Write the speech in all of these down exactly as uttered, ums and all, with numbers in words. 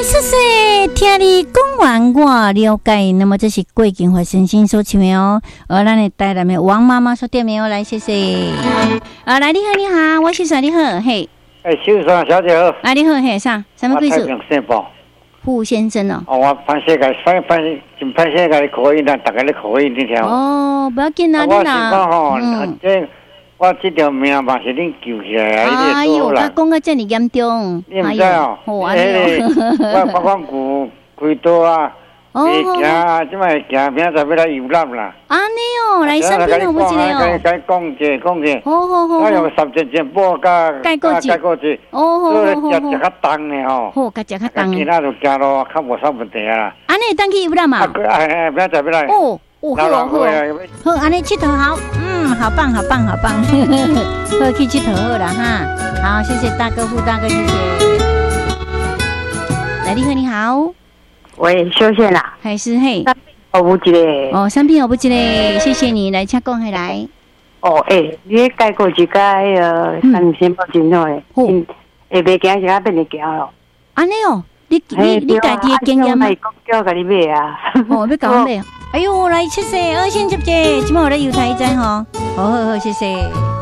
谢谢，听你讲完我了解。那么这是贵景华先生所唱的哦，呃，咱的台南的王妈妈所点名哦，来谢谢。啊，来你好，你好，我是啥？你好，嘿。 哎，秀山小姐好。 啊，你好，嘿，啥？什么贵事？傅先生哦。 哦，我潘世界，潘潘真潘世界的口音啦，大家的口音你听。 哦，不要紧啦，你啦。 我是讲吼，这我这条命嘛是恁救起来啊！ 哎呦，我讲到这么严重， 你唔知哦？ 我我我讲古开刀啊，会行，即摆行，明仔载要来游览啦。 安尼哦，来上边有冇一个哦？ 该讲者讲者。 好好好。 我用三只只补加盖过节， 盖过节。 哦好好好。 食食较重呢吼。 好，甲食较重。 其他就行咯，较无啥问题啊。 安尼当去游览嘛？ 啊，哎哎，明仔载要来。 哦。哦，好哦，好哦，好，安尼佚佗好，嗯，好棒，好棒，好棒，好去佚佗好了哈，好，谢谢大哥，傅大哥，谢谢。来，你好，你好， 喂，小谢啦， 还是嘿， 哦，有一个， 哦，三品我不一个，谢谢你来请讲下来。 哦，诶，你改过一个呃，三千八真好诶，嗯，下袂行是较变会行咯。 安尼哦，你你你家己的经验吗？ 叫甲你买啊， 哦，要讲买。哎呦，来谢谢二线姐姐，今晚我来油台一站哈，好好好，谢谢。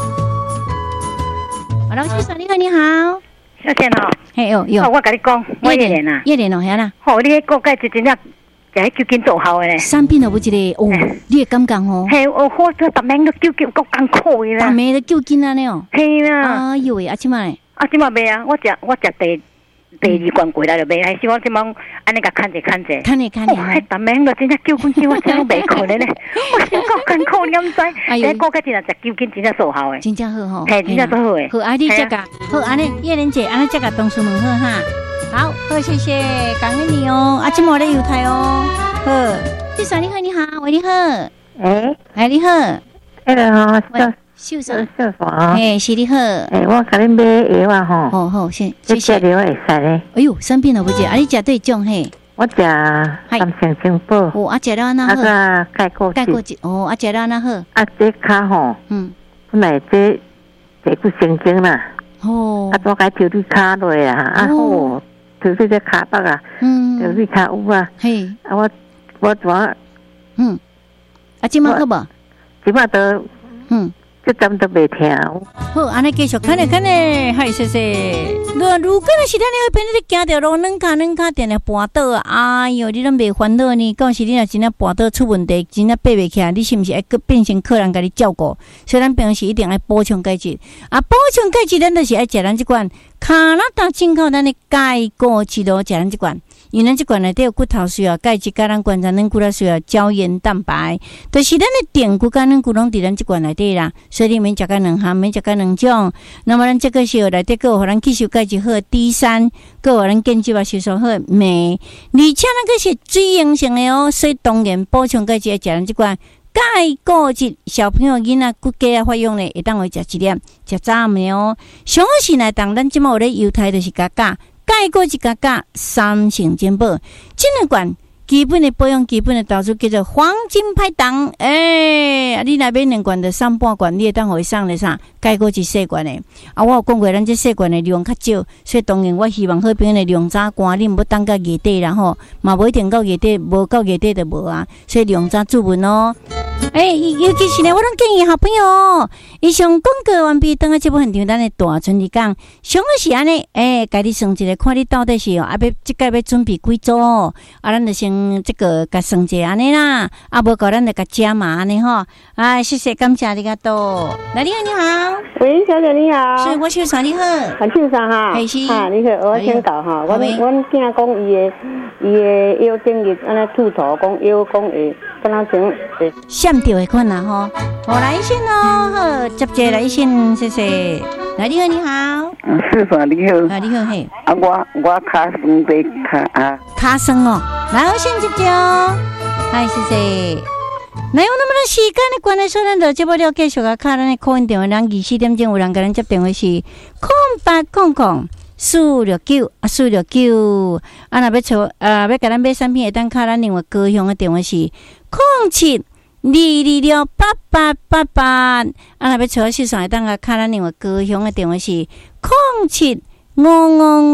好了，先生你好，你好， 小姐哦， 嘿有有， 我跟你讲，我叶莲啊， 叶莲哦，遐啦， 好，你迄个钙质真正，就迄究竟做好诶咧。 三品都不一个哦，你会感觉哦？ 嘿，我好多逐暝都究竟够艰苦诶啦， 逐暝都究竟安尼哦。 嘿啦， 哎呦喂，啊，即摆， 啊，即摆袂啊，我食我食第。第二罐过来就袂，还是我即帮安尼甲看者看者， 看者看者， 迄逐暝都真正九斤斤，我真拢袂困咧咧，我真够艰苦，你毋知？哎呦，个个真正食九斤真正做好诶， 真正好吼， 嘿，真正做好诶。 好，啊，你这个好，安尼叶莲姐，安尼这个同事问好哈，好，好，谢谢，感恩你哦，啊，今晚咧油台哦，好，第三你好，你好，喂，你好， 诶， 哎，你好， 迄个吼， 秀山， 秀山， 嘿，是你好， 诶，我甲你买药啊吼， 好好，谢谢谢，这药会使咧。 哎呦，生病了不姐，啊，你食对种嘿？ 我食三成清补， 哦，啊，食了安那好？ 啊个钙过钙过节，哦，啊，食了安那好？ 啊，这骹吼，嗯，本来这这不神经啦，哦，啊，我该调你骹落啊，啊好，调你这骹北啊，嗯，调你骹有啊，嘿，啊我我怎， 嗯，啊，今麦好无？ 今麦都，嗯。这针都袂听。 好，安尼继续看咧看咧，嗨，谢谢。如如果是咱那边你行着路，软骹软骹定定绊倒啊！哎哟，你拢袂烦恼呢？讲是你若真正绊倒出问题，真正爬袂起来，你是毋是爱变成客人甲你照顾？所以咱平时一定爱补充钙质啊！补充钙质，咱就是爱食咱即款加拿大进口咱的钙果质咯，食咱即款。因为咱即罐内底有骨头需要钙质，甲咱观察咱骨头需要胶原蛋白，就是咱的电骨甲咱骨拢伫咱即罐内底啦。所以你免食个两项，免食个两种。那么咱这个是内底个有互咱吸收钙质好 D 三，个有咱建基啊吸收好镁，而且那个是水溶性的哦，所以当然补充钙质要食咱即罐钙果质。小朋友囡仔骨骼啊发育咧，会当会食一粒，食早暗的哦。上好是来当咱即马有咧犹太就是加价。钙果一加价三成珍宝，这两罐基本的保养、基本的投资叫做黄金拍档。诶、欸，你那边两罐的三半罐，你会当互伊送咧啥？钙果一细罐的。啊，我有讲过，咱这细罐的量较少，所以当然我希望好朋友的量早关，你唔要等到月底然后嘛无一定到月底，无到月底就无啊。所以量早注文哦。诶、欸，尤其是呢，我拢建议好朋友，以上广告完毕，等下这部现场，咱的大春日讲，上个是安尼，诶、欸，家己算一个，看你到底是哦，啊，要即个要准备几组，啊，咱就先这个甲算一下安尼啦，啊，无够咱就甲加码安尼吼，啊，谢谢，感谢你个多。来，你好，你好， 喂，小姐你好， 是我秀山你好， 很秀山哈， 还是啊，你好，我先搞哈，我我听讲伊的伊的腰顶日安尼秃头，讲腰讲会。跟他讲，诶， 闪掉的款啦吼，好来一线哦，好，接接来一线，谢谢。来，你好，你好， 嗯，是啥？你好， 啊，你好嘿， 啊，我我卡酸被卡啊， 卡酸哦，来，我先接接哦，嗨，谢谢。那有那么多时间的关系，所以咱就接不了继续啊，卡咱的口音电话，咱二四点钟有人给咱接电话是空八空空。四六九啊，四六九啊！若要找啊，要甲咱买产品，会当卡咱另外高雄的电话是空七二二六八八八八。啊，若要找市场，会当甲卡咱另外高雄的电话是空七五五五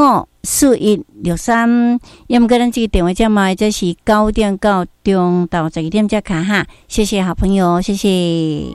四一六三，要么跟咱这个电话号码，这是九点到中到十二点才卡哈。谢谢好朋友，谢谢。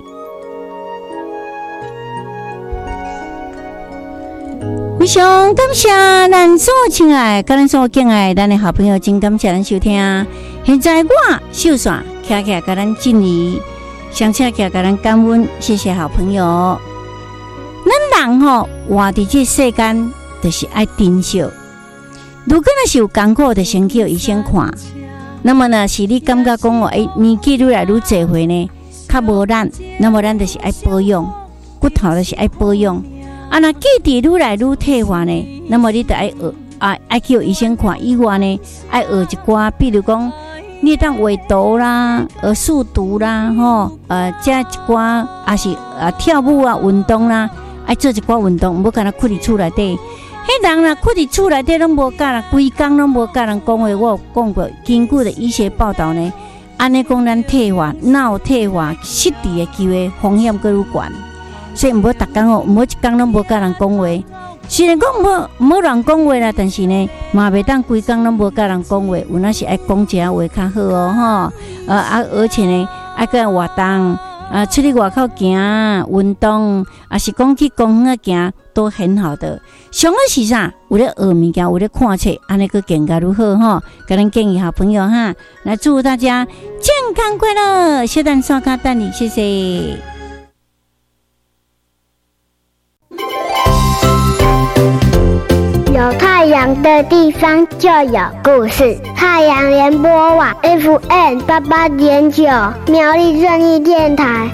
非常感谢咱所亲爱、跟咱所敬爱咱的好朋友，真感谢咱收听。现在我秀耍徛徛跟咱敬礼，上车徛跟咱感恩，谢谢好朋友。咱人吼活伫这世间，就是爱珍惜。如果那是有艰苦的先去医生看，那么呢是你感觉讲哦，哎，年纪愈来愈侪岁呢，较无力，那么咱就是爱保养，骨头就是爱保养。啊，那记忆愈来愈退化呢，那么你得爱学啊，爱去医生看以外呢，爱学一寡，比如讲，你当画图啦，学数独啦，吼，呃，加一寡也是啊跳舞啊运动啦，爱做一寡运动，唔好干那困伫厝内底。迄人啦，困伫厝内底拢无甲人，规工拢无甲人讲话。我有讲过，根据的医学报道呢，安尼讲咱退化、脑退化、失智的机会风险更愈高。所以唔好逐工哦，唔好一工拢无甲人讲话。虽然讲唔好唔好乱讲话啦，但是呢，嘛袂当规工拢无甲人讲话。有那是爱讲一下话较好哦，吼。呃啊，而且呢，爱个活动，啊，出去外口行运动，啊是讲去公园行，都很好的。上个是啥？有咧学物件，有咧看册，安尼个更加如何吼？甲咱建议好朋友哈，来祝大家健康快乐。小蛋刷卡蛋你，谢谢。 有太阳的地方就有故事。太阳联播网 F M 八八点九，苗栗正义电台。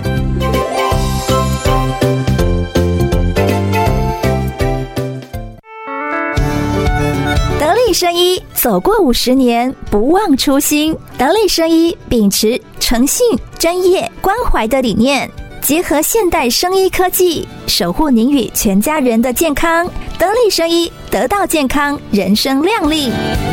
得力生医走过五十年，不忘初心。得力生医秉持诚信、专业、关怀的理念，结合现代生医科技，守护您与全家人的健康。得力生医，得到健康，人生亮丽。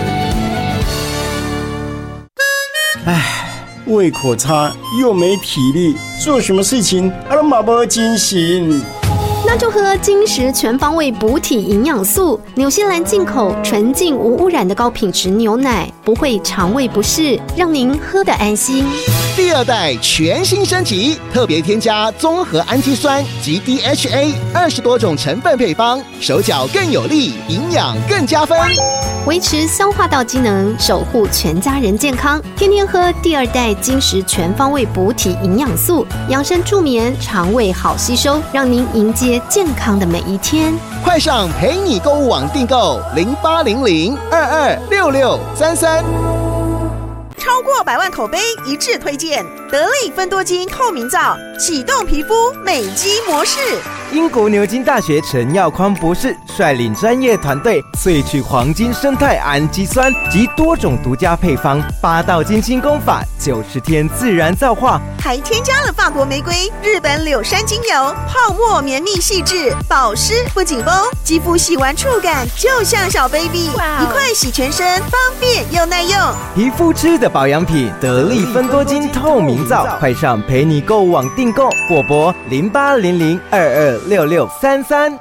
唉，胃口差又没体力，做什么事情啊都马不精神。 那就喝金石全方位补体营养素，纽西兰进口纯净无污染的高品质牛奶，不会肠胃不适，让您喝得安心。 第二代全新升级，特别添加综合氨基酸及 D H A 二十多种成分配方，手脚更有力，营养更加分， 维持消化道机能，守护全家人健康。天天喝第二代金石全方位补体营养素，养生助眠，肠胃好吸收，让您迎接健康的每一天。 快上陪你购物网订购零八零零二二六六三三。 超过百万口碑一致推荐得力芬多精透明皂，启动皮肤美肌模式。 英国牛津大学陈耀匡博士率领专业团队萃取黄金生态氨基酸及多种独家配方，八道金星功法，九十天自然皂化， 还添加了法国玫瑰、日本柳杉精油，泡沫绵密细致，保湿不紧绷，肌肤洗完触感就像小 baby， 一块洗全身，方便又耐用。 皮肤吃的保养品，得力芬多精透明皂，快上陪你购物网订购，或拨零八零零二二六六三三。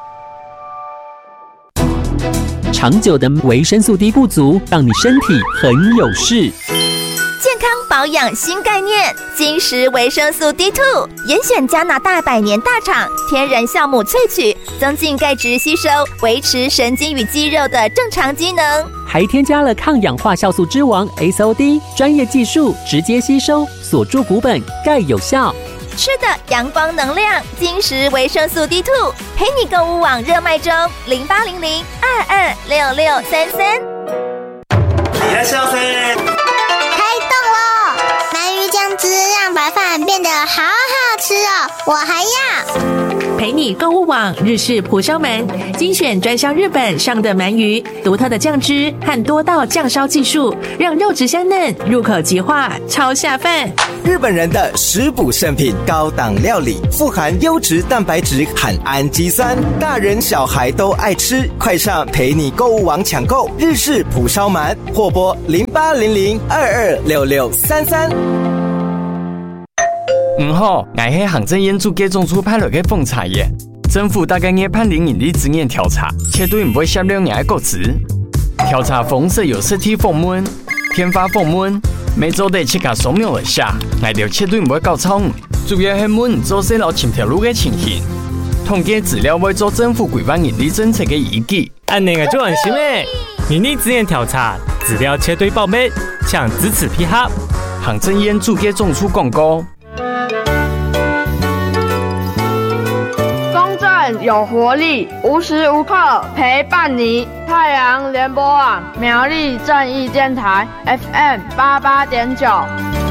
长久的维生素 D 不足，让你身体很有事。 健康保养新概念，金石维生素 D 二 严选加拿大百年大厂天然酵母萃取，增进钙质吸收，维持神经与肌肉的正常机能， 还添加了抗氧化酵素之王 S O D， 专业技术直接吸收，锁住骨本，钙有效。 吃的阳光能量，金石维生素 D 二 陪你购物网热卖中，零八零零二二六六三三。 いらっしゃいませ。 开动喽！鳗鱼酱汁让白饭变得好好吃哦，我还要。 陪你购物网日式蒲烧鳗，精选专销日本上的鳗鱼，独特的酱汁和多道酱烧技术，让肉质香嫩，入口即化，超下饭。 日本人的食补圣品，高档料理，富含优质蛋白质和氨基酸，大人小孩都爱吃。快上陪你购物网抢购日式蒲烧鳗，或拨零八零零二二六六三三。 唔好，我迄行政演出给种出派落去奉茶耶。 政府大概研判零盈利资源调查，绝对唔会涉两年的国资。调查方式有实体访问、电话访问，每周得切卡扫描一下，挨到绝对唔会搞错。主要係問做細路前條路嘅情形，統計資料會做政府規範盈利政策嘅依據。 按那個做安心誒，盈利資源調查資料絕對保密，請支持配合。 行政院主計總處廣告。 公正有活力，無時無刻陪伴你。太陽聯播網苗栗正義電台 F M 八八點九。